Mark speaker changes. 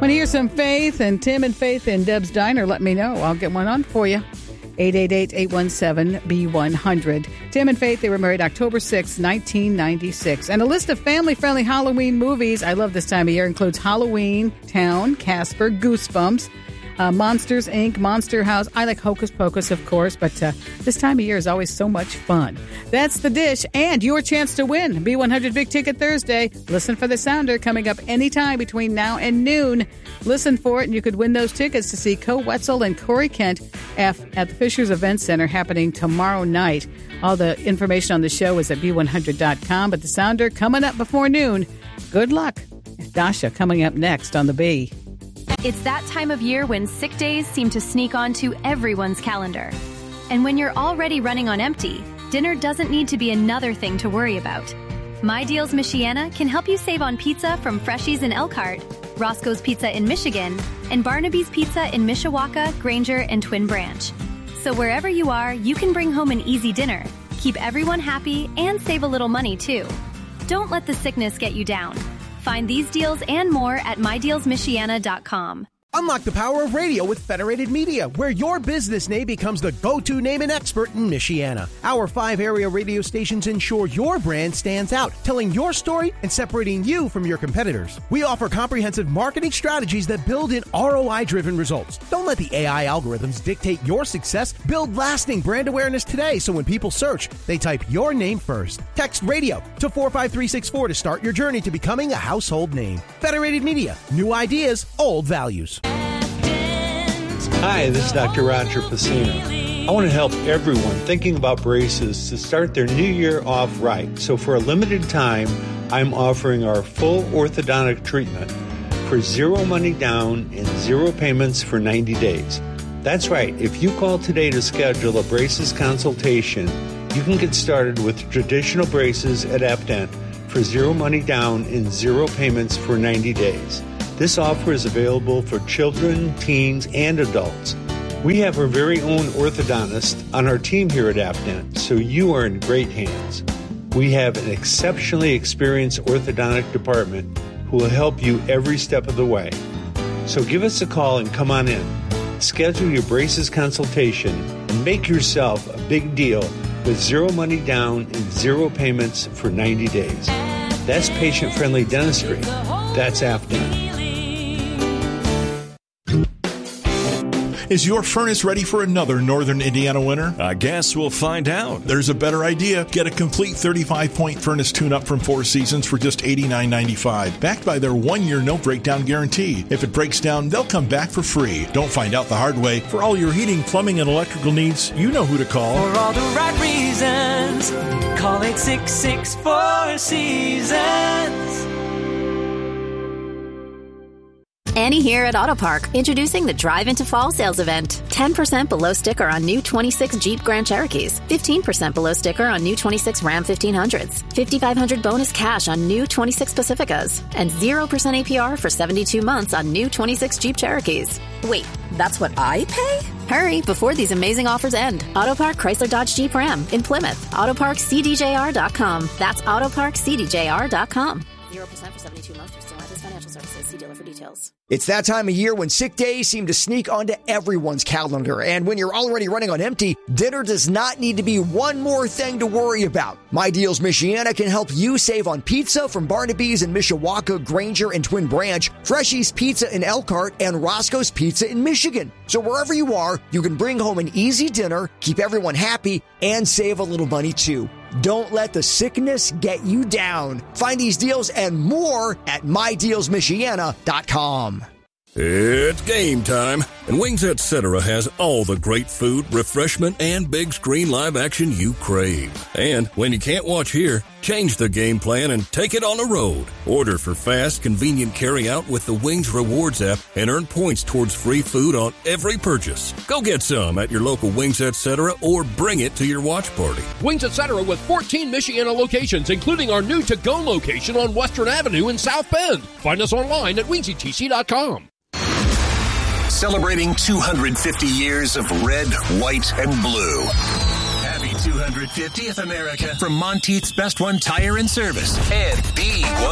Speaker 1: Want to hear some Faith and Tim and Faith in Deb's Diner? Let me know. I'll get one on for you. 888-817-B100. Tim and Faith, they were married October 6, 1996. And a list of family-friendly Halloween movies, I love this time of year, includes Halloween Town, Casper, Goosebumps, Monsters, Inc., Monster House. I like Hocus Pocus, of course, but this time of year is always so much fun. That's the dish and your chance to win. B100 Big Ticket Thursday. Listen for the sounder coming up anytime between now and noon. Listen for it, and you could win those tickets to see Co Wetzel and Corey Kent at the Fishers Event Center happening tomorrow night. All the information on the show is at B100.com, but the sounder coming up before noon. Good luck. Dasha coming up next on the B.
Speaker 2: It's that time of year when sick days seem to sneak onto everyone's calendar. And when you're already running on empty, dinner doesn't need to be another thing to worry about. My Deals Michiana can help you save on pizza from Freshies in Elkhart, Roscoe's Pizza in Michigan, and Barnaby's Pizza in Mishawaka, Granger, and Twin Branch. So wherever you are, you can bring home an easy dinner, keep everyone happy, and save a little money too. Don't let the sickness get you down. Find these deals and more at mydealsmichiana.com.
Speaker 3: Unlock the power of radio with Federated Media, where your business name becomes the go-to name and expert in Michiana. Our 5 area radio stations ensure your brand stands out, telling your story and separating you from your competitors. We offer comprehensive marketing strategies that build in ROI-driven results. Don't let the AI algorithms dictate your success. Build lasting brand awareness today, so when people search, they type your name first. Text radio to 45364 to start your journey to becoming a household name. Federated Media, new ideas, old values.
Speaker 4: Hi, this is Dr. Roger Pacino. I want to help everyone thinking about braces to start their new year off right. So for a limited time, I'm offering our full orthodontic treatment for 0 money down and 0 payments for 90 days. That's right. If you call today to schedule a braces consultation, you can get started with traditional braces at AppDent for 0 money down and 0 payments for 90 days. This offer is available for children, teens, and adults. We have our very own orthodontist on our team here at AppDent, so you are in great hands. We have an exceptionally experienced orthodontic department who will help you every step of the way. So give us a call and come on in. Schedule your braces consultation and make yourself a big deal with 0 money down and 0 payments for 90 days. That's patient-friendly dentistry. That's AppDent.
Speaker 5: Is your furnace ready for another Northern Indiana winter?
Speaker 6: I guess we'll find out.
Speaker 5: There's a better idea. Get a complete 35-point furnace tune-up from Four Seasons for just $89.95, backed by their 1-year no-breakdown guarantee. If it breaks down, they'll come back for free. Don't find out the hard way. For all your heating, plumbing, and electrical needs, you know who to call.
Speaker 7: For all the right reasons, call 866-4 Seasons.
Speaker 8: Annie here at Auto Park, introducing the Drive into Fall sales event. 10% below sticker on new 26 Jeep Grand Cherokees, 15% below sticker on new 26 Ram 1500s, $5,500 bonus cash on new 26 Pacificas, and 0% APR for 72 months on new 26 Jeep Cherokees. Wait, that's what I pay? Hurry before these amazing offers end. Auto Park Chrysler Dodge Jeep Ram in Plymouth. AutoParkCDJR.com. That's AutoParkCDJR.com. 0% for 72 months through Stellantis Financial Services. See dealer for details.
Speaker 9: It's that time of year when sick days seem to sneak onto everyone's calendar. And when you're already running on empty, dinner does not need to be one more thing to worry about. My Deals Michiana can help you save on pizza from Barnaby's in Mishawaka, Granger, and Twin Branch, Freshies Pizza in Elkhart, and Roscoe's Pizza in Michigan. So wherever you are, you can bring home an easy dinner, keep everyone happy, and save a little money too. Don't let the sickness get you down. Find these deals and more at mydealsmichiana.com.
Speaker 6: It's game time, and Wings Etc. has all the great food, refreshment, and big screen live action you crave. And when you can't watch here, change the game plan and take it on the road. Order for fast, convenient carry-out with the Wings Rewards app and earn points towards free food on every purchase. Go get some at your local Wings Etc. or bring it to your watch party.
Speaker 10: Wings Etc. with 14 Michiana locations, including our new to-go location on Western Avenue in South Bend. Find us online at wingstc.com.
Speaker 11: Celebrating 250 years of red, white, and blue. Happy 250th America from Monteith's Best One Tire and Service and B1.